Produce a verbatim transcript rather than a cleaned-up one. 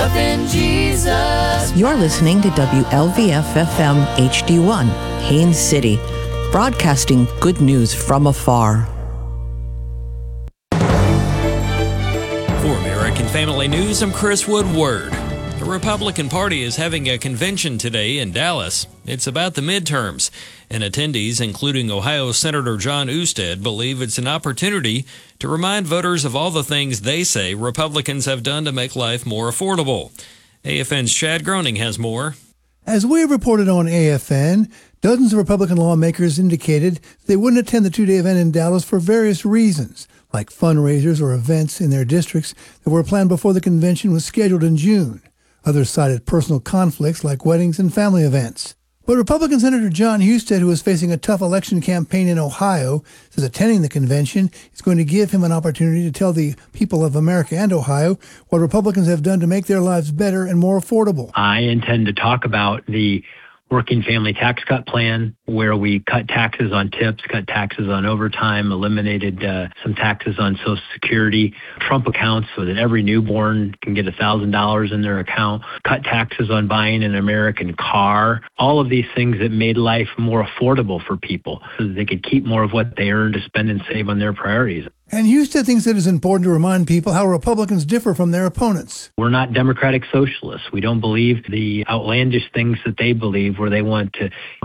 than Jesus. You're listening to W L V F F M H D one, Haines City, broadcasting good news from afar. For American Family News, I'm Chris Woodward. The Republican Party is having a convention today in Dallas. It's about the midterms, and attendees, including Ohio Senator Jon Husted, believe it's an opportunity to remind voters of all the things they say Republicans have done to make life more affordable. A F N's Chad Groening has more. As we have reported on A F N, dozens of Republican lawmakers indicated they wouldn't attend the two-day event in Dallas for various reasons, like fundraisers or events in their districts that were planned before the convention was scheduled in June. Others cited personal conflicts like weddings and family events. But Republican Senator Jon Husted, who is facing a tough election campaign in Ohio, says attending the convention is going to give him an opportunity to tell the people of America and Ohio what Republicans have done to make their lives better and more affordable. I intend to talk about the working family tax cut plan, where we cut taxes on tips, cut taxes on overtime, eliminated uh, some taxes on Social Security, Trump accounts so that every newborn can get one thousand dollars in their account, cut taxes on buying an American car, all of these things that made life more affordable for people so that they could keep more of what they earn to spend and save on their priorities. And Husted thinks it is important to remind people how Republicans differ from their opponents. We're not democratic socialists. We don't believe the outlandish things that they believe, where they want to